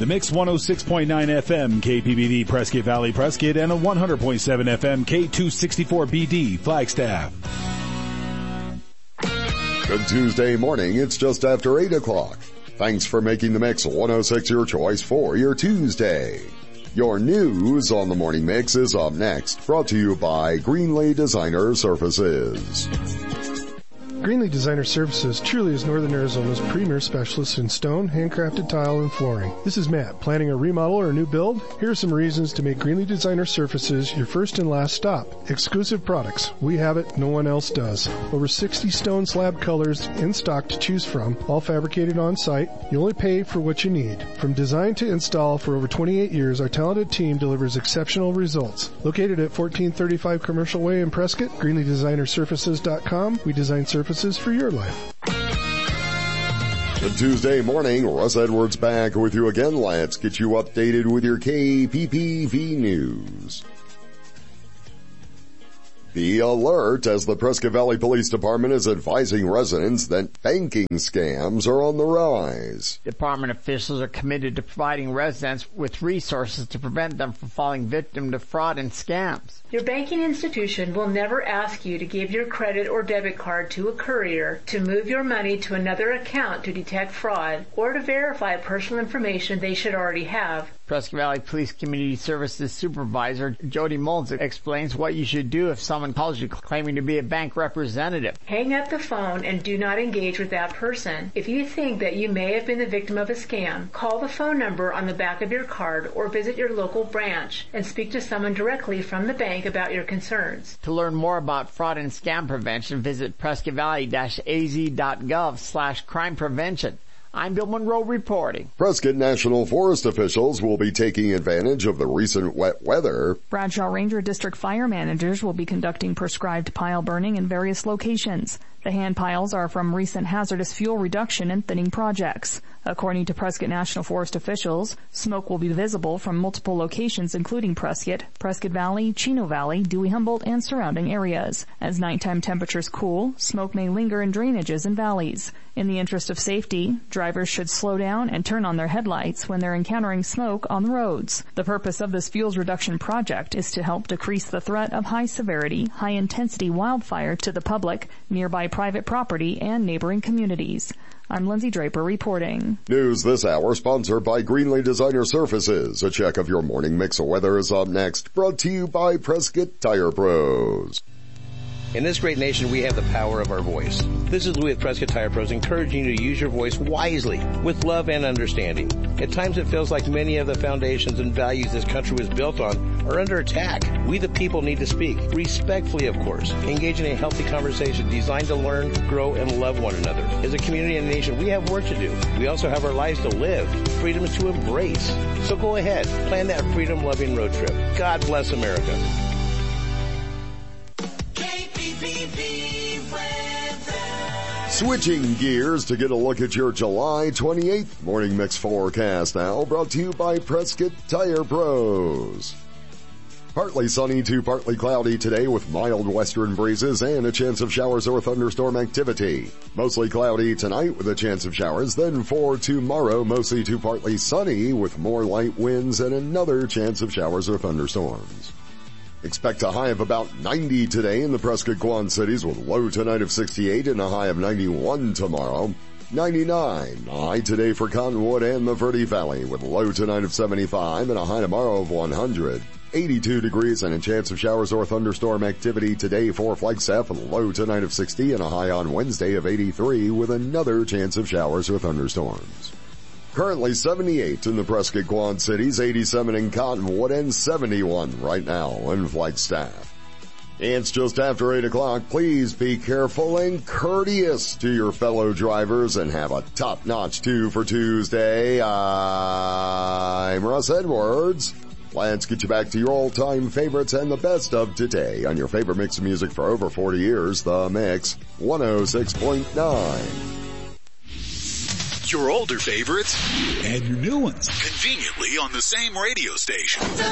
The Mix 106.9 FM KPBD Prescott Valley Prescott and a 100.7 FM K264BD Flagstaff. Good Tuesday morning. It's just after 8 o'clock. Thanks for making the Mix 106 your choice for your Tuesday. Your news on the Morning Mix is up next, brought to you by Greenlee Designer Services. Greenlee Designer Services truly is Northern Arizona's premier specialist in stone, handcrafted tile, and flooring. This is Matt. Planning a remodel or a new build? Here are some reasons to make Greenlee Designer Services your first and last stop. Exclusive products. We have it. No one else does. Over 60 stone slab colors in stock to choose from, all fabricated on site. You only pay for what you need. From design to install for over 28 years, our talented team delivers exceptional results. Located at 1435 Commercial Way in Prescott, GreenleeDesignerSurfaces.com. We design surfaces for your life. Good Tuesday morning. Russ Edwards back with you again. Let's get you updated with your KPPV news. Be alert as the Prescott Valley Police Department is advising residents that banking scams are on the rise. Department officials are committed to providing residents with resources to prevent them from falling victim to fraud and scams. Your banking institution will never ask you to give your credit or debit card to a courier, to move your money to another account to detect fraud, or to verify personal information they should already have. Prescott Valley Police Community Services Supervisor Jody Mullins explains what you should do if someone calls you claiming to be a bank representative. Hang up the phone and do not engage with that person. If you think that you may have been the victim of a scam, call the phone number on the back of your card or visit your local branch and speak to someone directly from the bank about your concerns. To learn more about fraud and scam prevention, visit PrescottValley-AZ.gov/crime prevention. I'm Bill Monroe reporting. Prescott National Forest officials will be taking advantage of the recent wet weather. Bradshaw Ranger District fire managers will be conducting prescribed pile burning in various locations. The hand piles are from recent hazardous fuel reduction and thinning projects. According to Prescott National Forest officials, smoke will be visible from multiple locations including Prescott, Prescott Valley, Chino Valley, Dewey-Humboldt, and surrounding areas. As nighttime temperatures cool, smoke may linger in drainages and valleys. In the interest of safety, drivers should slow down and turn on their headlights when they're encountering smoke on the roads. The purpose of this fuels reduction project is to help decrease the threat of high-severity, high-intensity wildfire to the public, nearby private property, and neighboring communities. I'm Lindsay Draper reporting. News this hour sponsored by Greenlee Designer Services. A check of your morning mix of weather is up next, brought to you by Prescott Tire Pros. In this great nation, we have the power of our voice. This is Louis at Prescott Tire Pros, encouraging you to use your voice wisely, with love and understanding. At times it feels like many of the foundations and values this country was built on are under attack. We the people need to speak, respectfully of course, engage in a healthy conversation designed to learn, grow, and love one another. As a community and a nation, we have work to do. We also have our lives to live, freedom to embrace. So go ahead, plan that freedom-loving road trip. God bless America. Switching gears to get a look at your July 28th morning mix forecast now, brought to you by Prescott Tire Pros. Partly sunny to partly cloudy today with mild western breezes and a chance of showers or thunderstorm activity. Mostly cloudy tonight with a chance of showers, then for tomorrow mostly to partly sunny with more light winds and another chance of showers or thunderstorms. Expect a high of about 90 today in the Prescott Quad Cities with low tonight of 68 and a high of 91 tomorrow. 99 high today for Cottonwood and the Verde Valley with low tonight of 75 and a high tomorrow of 100. 82 degrees and a chance of showers or thunderstorm activity today for Flagstaff with low tonight of 60 and a high on Wednesday of 83 with another chance of showers or thunderstorms. Currently 78 in the Prescott Quad Cities, 87 in Cottonwood, and 71 right now in Flagstaff. It's just after 8 o'clock. Please be careful and courteous to your fellow drivers and have a top-notch 2 for Tuesday. I'm Russ Edwards. Let's get you back to your all-time favorites and the best of today on your favorite mix of music for over 40 years, The Mix 106.9. Your older favorites and your new ones conveniently on the same radio station.